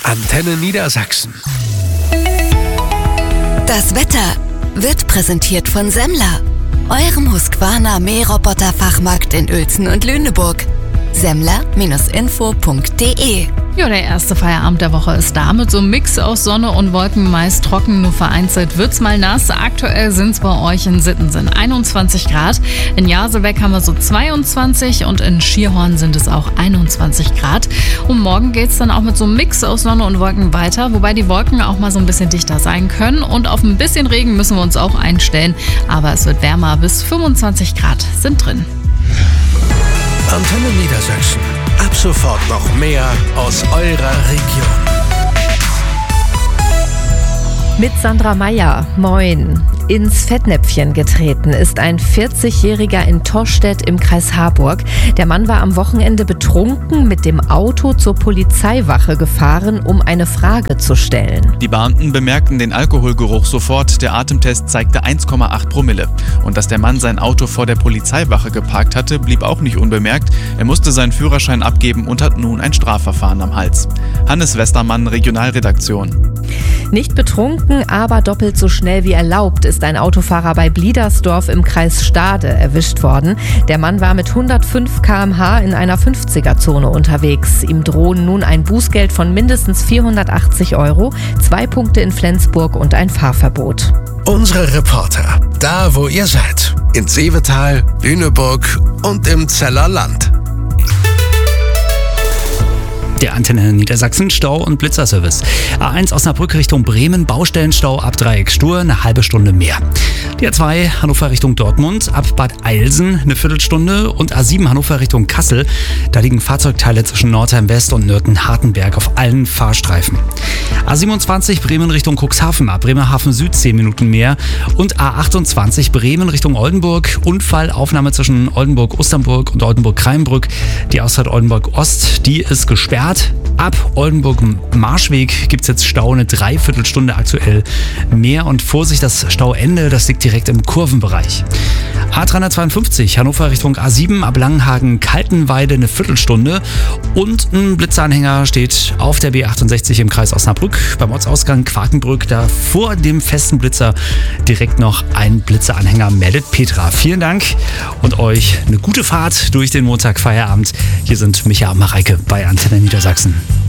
Antenne Niedersachsen. Das Wetter wird präsentiert von Semler, eurem Husqvarna Mähroboter-Fachmarkt in Uelzen und Lüneburg. Semmler-info.de. Ja, der erste Feierabend der Woche ist da mit so einem Mix aus Sonne und Wolken, meist trocken, nur vereinzelt wird's mal nass. Aktuell sind's bei euch in Sittensen 21 Grad, in Jaselbeck haben wir so 22 und in Schierhorn sind es auch 21 Grad. Und morgen geht's dann auch mit so einem Mix aus Sonne und Wolken weiter, wobei die Wolken auch mal so ein bisschen dichter sein können und auf ein bisschen Regen müssen wir uns auch einstellen. Aber es wird wärmer, bis 25 Grad sind drin. Antenne Niedersachsen. Ab sofort noch mehr aus eurer Region. Mit Sandra Meyer, moin. Ins Fettnäpfchen getreten ist ein 40-Jähriger in Tostedt im Kreis Harburg. Der Mann war am Wochenende betrunken mit dem Auto zur Polizeiwache gefahren, um eine Frage zu stellen. Die Beamten bemerkten den Alkoholgeruch sofort. Der Atemtest zeigte 1,8 Promille. Und dass der Mann sein Auto vor der Polizeiwache geparkt hatte, blieb auch nicht unbemerkt. Er musste seinen Führerschein abgeben und hat nun ein Strafverfahren am Hals. Hannes Westermann, Regionalredaktion. Nicht betrunken, aber doppelt so schnell wie erlaubt ist ein Autofahrer bei Bliedersdorf im Kreis Stade erwischt worden. Der Mann war mit 105 km/h in einer 50er-Zone unterwegs. Ihm drohen nun ein Bußgeld von mindestens 480 €, 2 Punkte in Flensburg und ein Fahrverbot. Unsere Reporter, da wo ihr seid. In Seevetal, Lüneburg und im Zeller Land. Der Antenne Niedersachsen Stau- und Blitzerservice. A1 Osnabrück Richtung Bremen, Baustellenstau ab Dreieck Stur, eine halbe Stunde mehr. Die A2 Hannover Richtung Dortmund, ab Bad Eilsen eine Viertelstunde und A7 Hannover Richtung Kassel. Da liegen Fahrzeugteile zwischen Nordheim West und Nürten-Hartenberg auf allen Fahrstreifen. A27 Bremen Richtung Cuxhaven, ab Bremerhaven Süd 10 Minuten mehr. Und A28 Bremen Richtung Oldenburg, Unfallaufnahme zwischen Oldenburg-Osternburg und Oldenburg-Kreinbrück. Die Ausfahrt Oldenburg-Ost, die ist gesperrt. Ab Oldenburg-Marschweg gibt es jetzt Stau, eine Dreiviertelstunde aktuell mehr. Und Vorsicht, das Stauende, das liegt direkt im Kurvenbereich. A352 Hannover Richtung A7, ab Langenhagen-Kaltenweide eine Viertelstunde. Und ein Blitzeranhänger steht auf der B68 im Kreis Osnabrück. Beim Ortsausgang Quakenbrück, da vor dem festen Blitzer direkt noch ein Blitzeranhänger, meldet Petra. Vielen Dank und euch eine gute Fahrt durch den Montagfeierabend. Hier sind Micha und Mareike bei Antenne Niedersachsen.